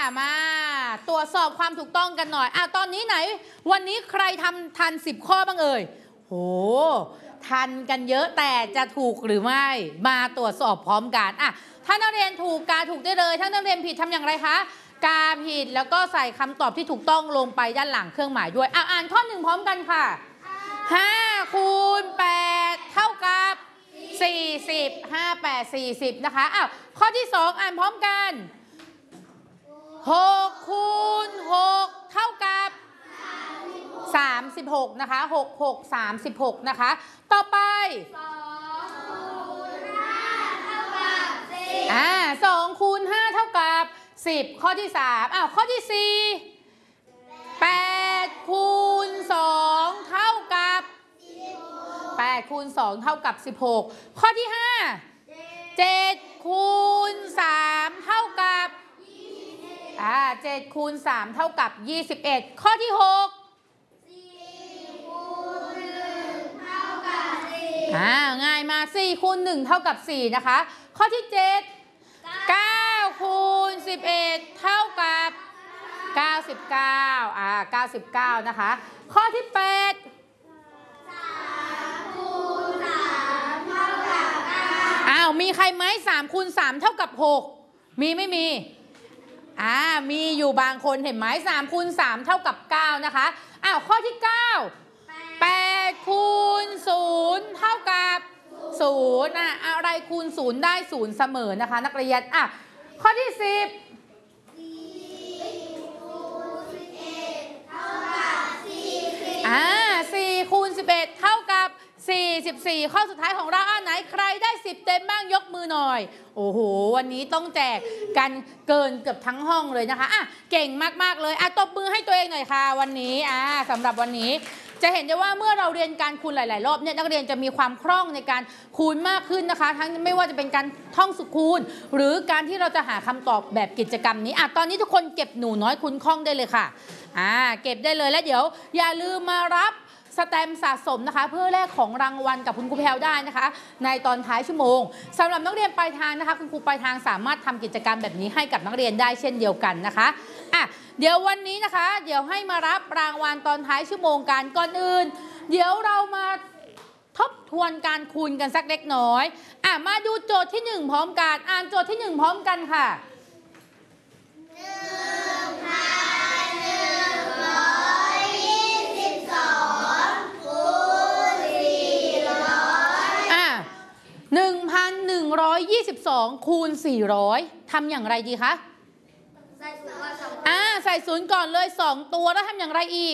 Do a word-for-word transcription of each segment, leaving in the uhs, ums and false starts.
มาตรวจสอบความถูกต้องกันหน่อยอ่ะตอนนี้ไหนวันนี้ใครทำทันสิบข้อบ้างเอ่ยโหทันกันเยอะแต่จะถูกหรือไม่มาตรวจสอบพร้อมกันอ่ะถ้านักเรียนถูกกาถูกได้เลยถ้านักเรียนผิดทำอย่างไรคะกาผิดแล้วก็ใส่คำตอบที่ถูกต้องลงไปด้านหลังเครื่องหมายด้วยอ่ะอ่านข้อหนึ่งพร้อมกันค่ะห้าคูณแปดเท่ากับสี่สิบ ห้า แปด สี่สิบนะคะอ้าวข้อที่สองอ่านพร้อมกันหกคูณหกเท่ากับสามสิบหกนะคะหก หก สามสิบหกนะคะต่อไปอ่าสองคูณห้าเท่ากับสิบข้อที่สามอ้าวข้อที่สี่แปดคูณสองเท่ากับแปดคูณสองเท่ากับสิบหกข้อที่ห้าเจ็ดคูณสามเท่ากับอ่าเจ็ดคูณสามเท่ากับยี่สิบเอ็ดข้อที่หกอ่าง่ายมากสี่คูณหนึ่งเท่ากับสี่นะคะข้อที่เจ็ดเก้าคูณสิบเอ็ดเท่ากับเก้าสิบเก้าอ่าเก้าสิบเก้านะคะข้อที่แปดอ้าวมีใครไหมสามคูณสามเท่ากับหกมีไม่มีอ่ามีอยู่บางคนเห็นไหมสามคูณสามเท่ากับเก้านะคะอ้าวข้อที่เก้าแปดคูณศูนย์เท่ากับศูนย์อ่ะอะไรคูณศูนย์ได้ศูนย์เสมอนะคะนักเรียนอ่ะข้อที่สิบอ่าสี่คูณสิบเอ็ดเท่ากับสี่สิบสี่ข้อสุดท้ายของเราอ่ะไหนใครได้สิบเต็มบ้างยกมือหน่อยโอ้โหวันนี้ต้องแจกกันเกินเกือบทั้งห้องเลยนะคะอ่ะเก่งมากๆเลยอ่ะตบมือให้ตัวเองหน่อยค่ะวันนี้อ่าสำหรับวันนี้จะเห็นได้ว่าเมื่อเราเรียนการคูณหลายๆรอบเนี่ยนักเรียนจะมีความคล่องในการคูณมากขึ้นนะคะทั้งไม่ว่าจะเป็นการท่องสุขคูณหรือการที่เราจะหาคำตอบแบบกิจกรรมนี้อ่ะตอนนี้ทุกคนเก็บหนูน้อยคูณคล่องได้เลยค่ะอ่าเก็บได้เลยแล้วเดี๋ยวอย่าลืมมารับสแตมป์สะสมนะคะเพื่อแลกของรางวัลกับคุณครูแพรวได้นะคะในตอนท้ายชั่วโมงสำหรับนักเรียนปลายทางนะคะคุณครูปลายทางสามารถทำกิจกรรมแบบนี้ให้กับนักเรียนได้เช่นเดียวกันนะคะอ่ะเดี๋ยววันนี้นะคะเดี๋ยวให้มารับรางวัลตอนท้ายชั่วโมงกันก่อนอื่นเดี๋ยวเรามาทบทวนการคูณกันสักเล็กน้อยอ่ะมาดูโจทย์ที่หนึ่งพร้อมกันอ่านโจทย์ที่หนึ่งพร้อมกันค่ะหนึ่งพันหนึ่งร้อยยี่สิบสองคูณสี่ร้อยทำอย่างไรดีคะใส่ศูนย์ก่อนอ่าใส่ศูนย์ก่อนเลยสองตัวแล้วทำอย่างไรอีก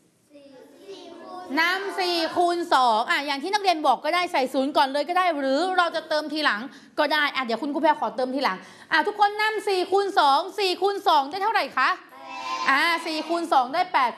นำสี่คูณสองอ่ะอย่างที่นักเรียนบอกก็ได้ใส่ศูนย์ก่อนเลยก็ได้หรือเราจะเติมทีหลังก็ได้อ่ะเดี๋ยวคุณครูแพรขอเติมทีหลังอ่ะทุกคนนำสี่คูณสอง สี่คูณสองได้เท่าไหร่คะอ่าสี่คูณสองได้แปด